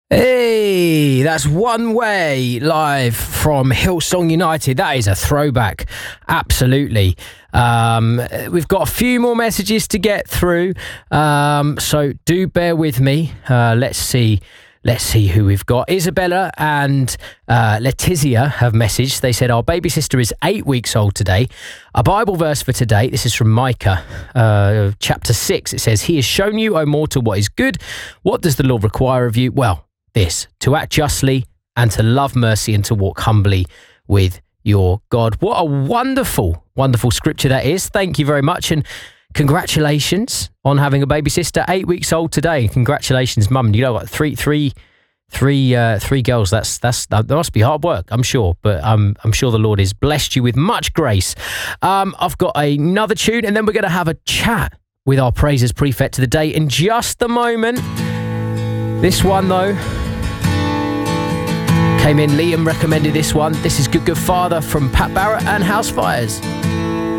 Hey, that's One Way live from Hillsong United. That is a throwback. Absolutely. We've got a few more messages to get through. So do bear with me. Let's see who we've got. Isabella and Letizia have messaged. They said, our baby sister is 8 weeks old today. A Bible verse for today. This is from Micah, chapter 6. It says, He has shown you, O mortal, what is good. What does the Lord require of you? Well, this, to act justly and to love mercy and to walk humbly with your God. What a wonderful, wonderful scripture that is. Thank you very much. And congratulations on having a baby sister, 8 weeks old today. Congratulations, Mum. You know what? Three girls. That must be hard work, I'm sure. But I'm sure the Lord has blessed you with much grace. I've got another tune, and then we're going to have a chat with our Praises Prefect of the day in just a moment. This one, though, came in. Liam recommended this one. This is Good Good Father from Pat Barrett and House Fires.